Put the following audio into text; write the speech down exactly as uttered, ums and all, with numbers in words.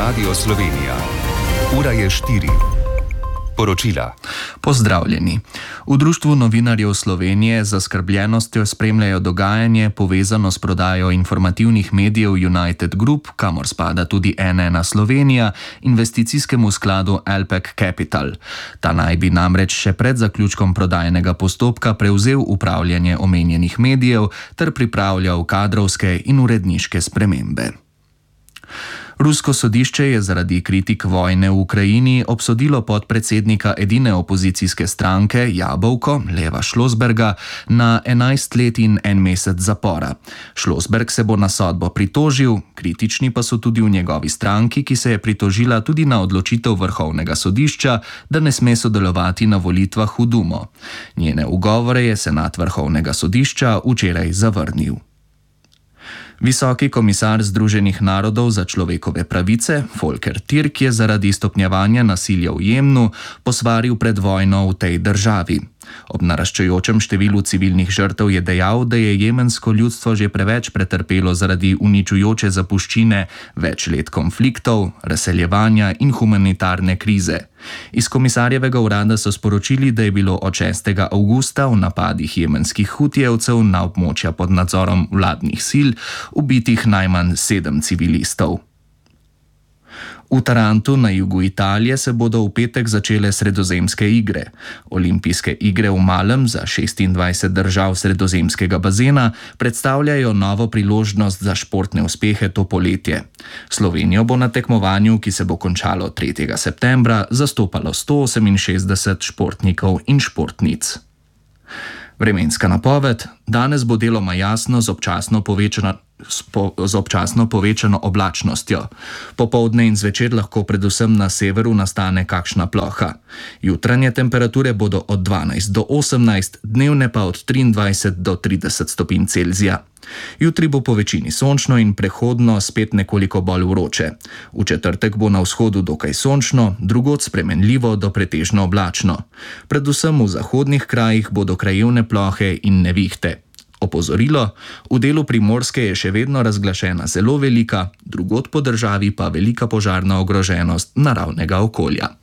Radio Slovenija. Ura je štiri. Poročila. Pozdravljeni. V Društvu novinarjev Slovenije z zaskrbljenostjo spremljajo dogajanje povezano s prodajo informativnih medijev United Group, kamor spada tudi ena ena Slovenija, investicijskemu skladu Alpek Capital. Ta naj bi namreč še pred zaključkom prodajnega postopka prevzel upravljanje omenjenih medijev ter pripravljal kadrovske in uredniške spremembe. Rusko sodišče je zaradi kritik vojne v Ukrajini obsodilo podpredsednika edine opozicijske stranke Jabolko, Leva Šlosberga, na enajst let in en mesec zapora. Šlosberg se bo na sodbo pritožil, kritični pa so tudi v njegovi stranki, ki se je pritožila tudi na odločitev Vrhovnega sodišča, da ne sme sodelovati na volitvah v Dumo. Njene ugovore je senat Vrhovnega sodišča včeraj zavrnil. Visoki komisar Združenih narodov za človekove pravice, Volker Türk, je zaradi stopnjevanja nasilja v Jemnu posvaril pred vojno v tej državi. Ob naraščajočem številu civilnih žrtev je dejal, da je jemensko ljudstvo že preveč pretrpelo zaradi uničujoče zapuščine, več let konfliktov, razseljevanja in humanitarne krize. Iz komisarjevega urada so sporočili, da je bilo od šestega avgusta v napadih jemenskih hutijevcev na območja pod nadzorom vladnih sil ubitih najmanj sedem civilistov. V Tarantu na jugu Italije se bodo v petek začele sredozemske igre. Olimpijske igre v malem za šestindvajset držav sredozemskega bazena predstavljajo novo priložnost za športne uspehe to poletje. Slovenijo bo na tekmovanju, ki se bo končalo tretjega septembra, zastopalo sto oseminšestdeset športnikov in športnic. Vremenska napoved: danes bo deloma jasno z občasno povečano z občasno povečano oblačnostjo. Popoldne in zvečer lahko predvsem na severu nastane kakšna ploha. Jutranje temperature bodo od dvanajst do osemnajst, dnevne pa od triindvajset do trideset stopinj Celzija. Jutri bo po večini sončno in prehodno spet nekoliko bolj vroče. V četrtek bo na vzhodu dokaj sončno, drugod spremenljivo do pretežno oblačno. Predvsem v zahodnih krajih bodo krajevne plohe in nevihte. Opozorilo: v delu Primorske je še vedno razglašena zelo velika, drugod po državi pa velika požarna ogroženost naravnega okolja.